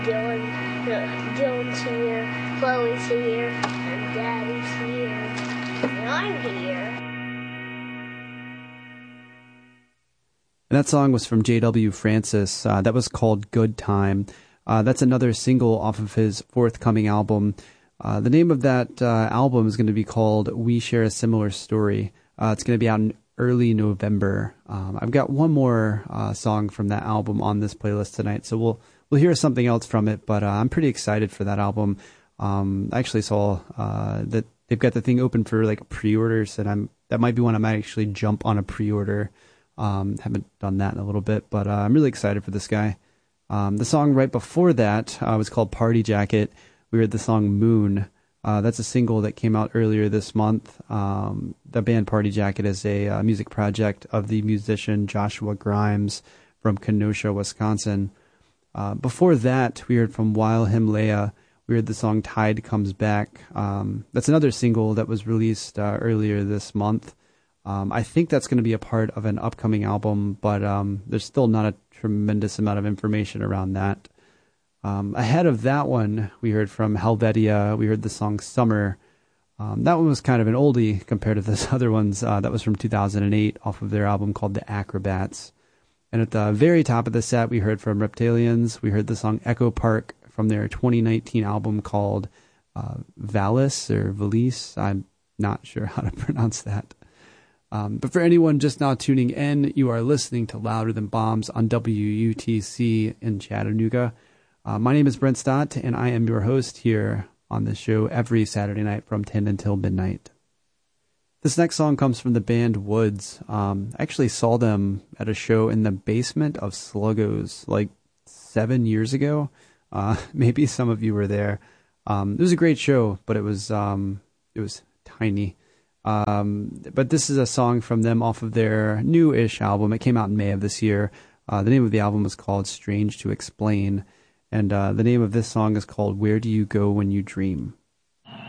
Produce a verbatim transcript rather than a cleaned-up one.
Dylan, uh, Dylan's here, Chloe's here, and Daddy's here, and I'm here. And that song was from J W Francis. Uh, that was called Good Time. Uh, that's another single off of his forthcoming album. Uh, the name of that uh, album is going to be called We Share a Similar Story. Uh, it's going to be out in early November. Um, I've got one more uh, song from that album on this playlist tonight, so we'll we'll hear something else from it. But uh, I'm pretty excited for that album. Um, I actually saw uh, that they've got the thing open for like pre-orders, and I'm that might be one I might actually jump on a pre-order. Um, haven't done that in a little bit, but uh, I'm really excited for this guy. Um, the song right before that uh, was called Party Jacket. We heard the song Moon. Uh, that's a single that came out earlier this month. Um, the band Party Jacket is a uh, music project of the musician Joshua Grimes from Kenosha, Wisconsin. Uh, before that, we heard from Weil Himlea. We heard the song Tide Comes Back. Um, that's another single that was released uh, earlier this month. Um, I think that's going to be a part of an upcoming album, but um, there's still not a tremendous amount of information around that. Um, ahead of that one, we heard from Helvetia. We heard the song Summer. Um, that one was kind of an oldie compared to those other ones. Uh, that was from two thousand eight off of their album called The Acrobats. And at the very top of the set, we heard from Reptalians. We heard the song Echo Park from their twenty nineteen album called uh, Valis or Valise. I'm not sure how to pronounce that. Um, but for anyone just now tuning in, you are listening to Louder Than Bombs on W U T C in Chattanooga. Uh, my name is Brent Stott, and I am your host here on this show every Saturday night from ten until midnight. This next song comes from the band Woods. Um, I actually saw them at a show in the basement of Sluggos like seven years ago. Uh, maybe some of you were there. Um, it was a great show, but it was um, it was tiny. Um, but this is a song from them off of their new-ish album. It came out in May of this year. Uh, the name of the album was called Strange to Explain. And uh, the name of this song is called Where Do You Go When You Dream?